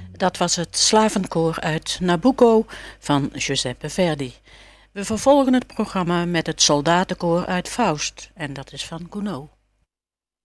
Dat was het slavenkoor uit Nabucco van Giuseppe Verdi. We vervolgen het programma met het soldatenkoor uit Faust en dat is van Gounod.